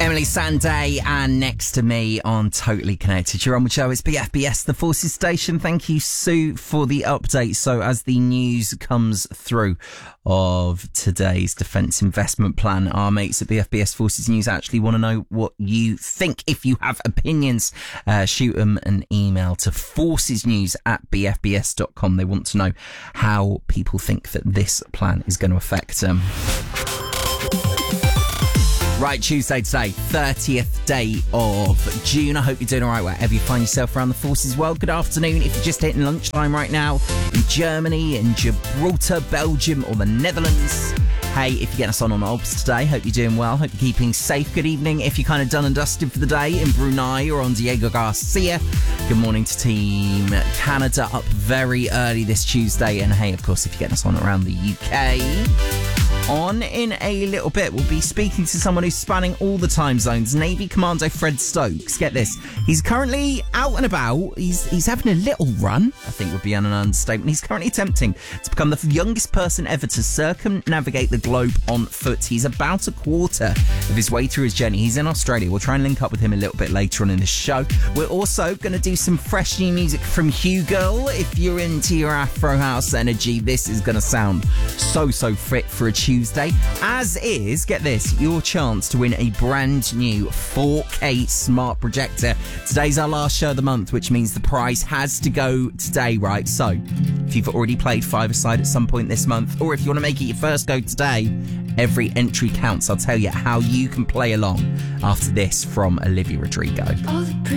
Emily Sandé, and next to me on Totally Connected, you're on with Joe. It's BFBS, the Forces Station. Thank you, Sue, for the update. So as the news comes through of today's defence investment plan, our mates at BFBS Forces News actually want to know what you think. If you have opinions, shoot them an email to forcesnews@bfbs.com. They want to know how people think that this plan is going to affect them. Right, Tuesday today, 30th day of June. I hope you're doing all right wherever you find yourself around the Forces world. Good afternoon. If you're just hitting lunchtime right now in Germany, in Gibraltar, Belgium or the Netherlands. Hey, if you're getting us on OBS today, hope you're doing well. Hope you're keeping safe. Good evening. If you're kind of done and dusted for the day in Brunei or on Diego Garcia. Good morning to Team Canada, up very early this Tuesday. And hey, of course, if you're getting us on around the UK. On in a little bit, we'll be speaking to someone who's spanning all the time zones. Navy Commando Fred Stokes. Get this. He's currently out and about. He's having a little run, I think would be an understatement. He's currently attempting to become the youngest person ever to circumnavigate the globe on foot. He's about a quarter of his way through his journey. He's in Australia. We'll try and link up with him a little bit later on in the show. We're also going to do some fresh new music from Hugo. If you're into your Afro House energy, this is going to sound so fit for a Tuesday. As is, get this, your chance to win a brand new 4K smart projector. Today's our last show of the month, which means the prize has to go today, right? So, if you've already played five-a-side at some point this month, or if you want to make it your first go today, every entry counts. I'll tell you how you can play along after this from Olivia Rodrigo.